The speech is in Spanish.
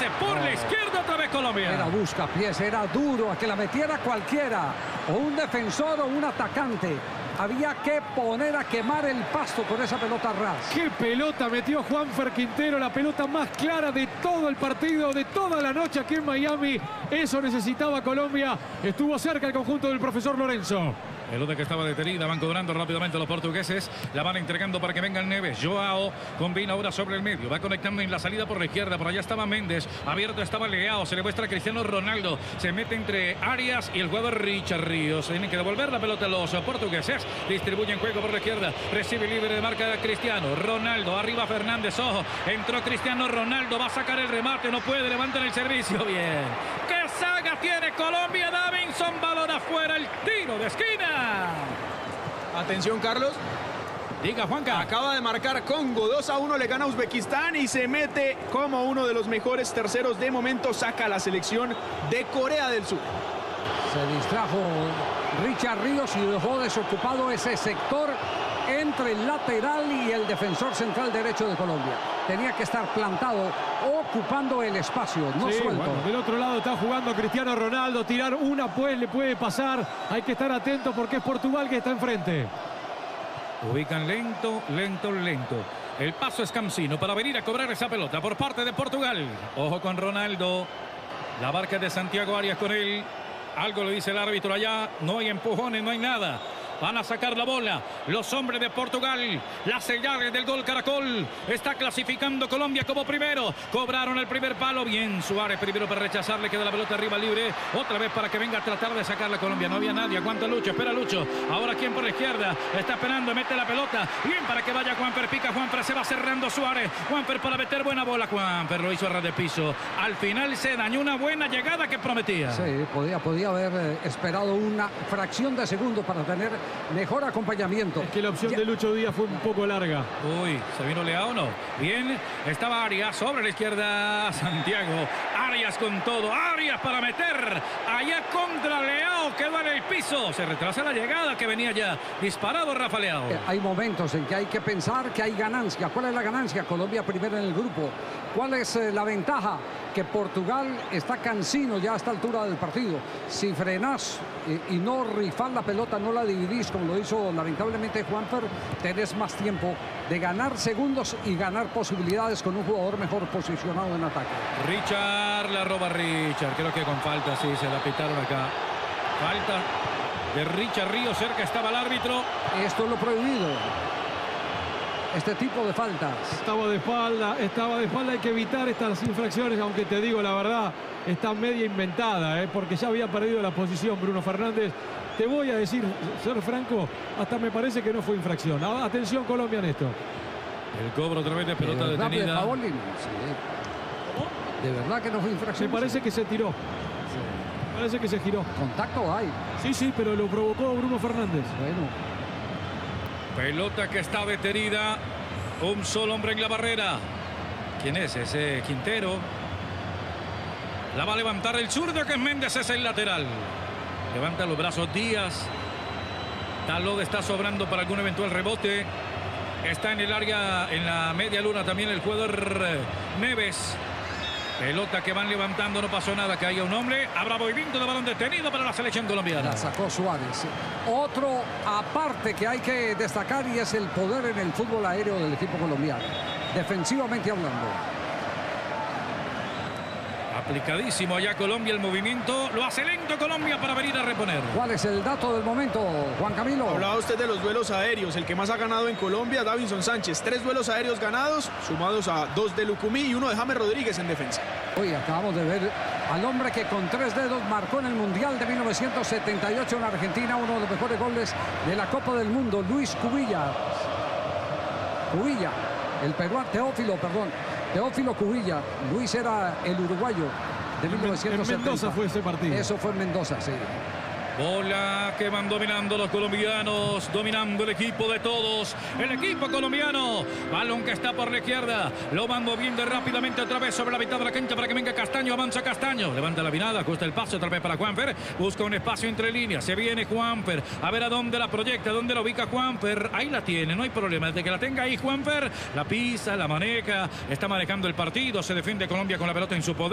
pase por la izquierda otra vez Colombia. Era buscapiés, era duro, a que la metiera cualquiera, o un defensor o un atacante. Había que poner a quemar el pasto con esa pelota ras. ¡Qué pelota metió Juanfer Quintero! La pelota más clara de todo el partido, de toda la noche aquí en Miami. Eso necesitaba Colombia. Estuvo cerca el conjunto del profesor Lorenzo. Pelota que estaba detenida, van cobrando rápidamente los portugueses, la van entregando para que venga el Neves. Joao combina ahora sobre el medio, va conectando en la salida por la izquierda, por allá estaba Méndez, abierto estaba Leao, se le muestra a Cristiano Ronaldo, se mete entre Arias y el jugador Richard Ríos. Tienen que devolver la pelota a los portugueses, distribuyen juego por la izquierda, recibe libre de marca Cristiano Ronaldo, arriba Fernández, ojo, entró Cristiano Ronaldo, va a sacar el remate, no puede, levantan el servicio, bien. ¡Qué saga tiene Colombia! Davinson, balón afuera, el tiro de esquina. Atención, Carlos. Diga, Juanca. Acaba de marcar Congo, 2-1 le gana a Uzbekistán y se mete como uno de los mejores terceros de momento, saca a la selección de Corea del Sur. Se distrajo Richard Ríos y dejó desocupado ese sector entre el lateral y el defensor central derecho de Colombia. Tenía que estar plantado, ocupando el espacio, no sí, suelto. Bueno, del otro lado está jugando Cristiano Ronaldo. Tirar una pues le puede pasar. Hay que estar atento porque es Portugal que está enfrente. Ubican lento. El paso es Cancino para venir a cobrar esa pelota por parte de Portugal. Ojo con Ronaldo. La barca de Santiago Arias con él. Algo le dice el árbitro allá. No hay empujones, no hay nada. Van a sacar la bola los hombres de Portugal. Las señales del gol Caracol. Está clasificando Colombia como primero. Cobraron el primer palo. Bien, Suárez primero para rechazarle. Queda la pelota arriba libre. Otra vez para que venga a tratar de sacar la Colombia. No había nadie. Aguanta Lucho. Espera Lucho. Ahora quien por la izquierda. Está esperando. Mete la pelota. Bien para que vaya Juanfer. Pica Juanfer. Se va cerrando Suárez. Juanfer para meter buena bola. Juanfer lo hizo a ras de piso. Al final se dañó una buena llegada que prometía. Sí, podía haber esperado una fracción de segundo para tener mejor acompañamiento. Es que la opción de Lucho Díaz fue un poco larga. Uy, ¿se vino Leao o no? Bien, estaba Arias sobre la izquierda. Santiago, Arias con todo. Arias para meter allá contra Leao. Quedó en el piso. Se retrasa la llegada que venía ya. Disparado Rafa Leao. Hay momentos en que hay que pensar que hay ganancia. ¿Cuál es la ganancia? Colombia primero en el grupo. ¿Cuál es la ventaja? Que Portugal está cansino ya a esta altura del partido. Si frenás y no rifás la pelota, no la dividís como lo hizo lamentablemente Juanfer, tenés más tiempo de ganar segundos y ganar posibilidades con un jugador mejor posicionado en ataque. Richard, la roba Richard. Creo que con falta, sí, se la pitaron acá. Falta de Richard Ríos, cerca estaba el árbitro. Esto es lo prohibido. Este tipo de faltas. Estaba de espalda, hay que evitar estas infracciones, aunque te digo la verdad, está media inventada, porque ya había perdido la posición Bruno Fernández. Te voy a decir, ser franco, hasta me parece que no fue infracción. Atención Colombia en esto. El cobro otra vez de pelota detenida. De verdad que no fue infracción. Me parece que se tiró. Parece que se giró. Contacto hay. Sí, pero lo provocó Bruno Fernández. Bueno. Pelota que está detenida. Un solo hombre en la barrera. ¿Quién es ese? Quintero. La va a levantar el zurdo que es Méndez, es el lateral. Levanta los brazos Díaz. Talón está sobrando para algún eventual rebote. Está en el área, en la media luna también el jugador Neves. Pelota que van levantando, no pasó nada, que haya un hombre. Habrá movimiento de balón detenido para la selección colombiana. La sacó Suárez. Otro aparte que hay que destacar y es el poder en el fútbol aéreo del equipo colombiano. Defensivamente hablando. Aplicadísimo allá Colombia el movimiento. Lo hace lento Colombia para venir a reponer. ¿Cuál es el dato del momento, Juan Camilo? Hablaba usted de los duelos aéreos. El que más ha ganado en Colombia, Davinson Sánchez. 3 duelos aéreos ganados, sumados a 2 de Lucumí y 1 de James Rodríguez en defensa. Hoy acabamos de ver al hombre que con 3 dedos marcó en el Mundial de 1978 en Argentina uno de los mejores goles de la Copa del Mundo, Luis Cubilla. El peruano, Teófilo Cubilla. Luis era el uruguayo de 1970. En Mendoza fue ese partido. Eso fue en Mendoza, sí. Bola que van dominando los colombianos, dominando el equipo de todos, el equipo colombiano. Balón que está por la izquierda, lo van moviendo rápidamente otra vez sobre la mitad de la cancha para que venga Castaño, avanza Castaño, levanta la mirada, ajusta el paso otra vez para Juanfer, busca un espacio entre líneas, se viene Juanfer, a ver a dónde la proyecta, dónde la ubica Juanfer, ahí la tiene, no hay problema, desde que la tenga ahí Juanfer, la pisa, la maneja, está manejando el partido, se defiende Colombia con la pelota en su poder.